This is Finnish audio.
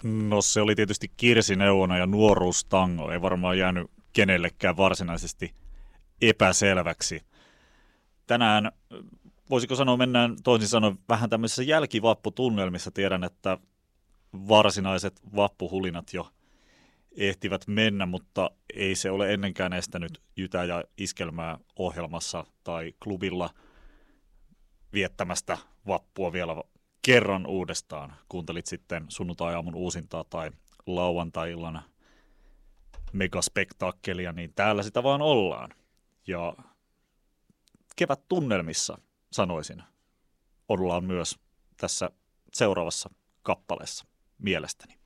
No se oli tietysti Kirsineuvona ja nuoruustango. Ei varmaan jäänyt kenellekään varsinaisesti epäselväksi. Tänään, voisiko sanoa, mennään toisin sanoen vähän tämmöisissä jälkivapputunnelmissa. Tiedän, että varsinaiset vappuhulinat jo ehtivät mennä, mutta ei se ole ennenkään estänyt Jytä ja Iskelmää ohjelmassa tai klubilla viettämästä vappua vielä kerran uudestaan. Kuuntelit sitten sunnuntai-aamun uusintaa tai lauantai-illan megaspektaakkelia, niin täällä sitä vaan ollaan. Ja kevättunnelmissa, sanoisin, ollaan myös tässä seuraavassa kappaleessa mielestäni.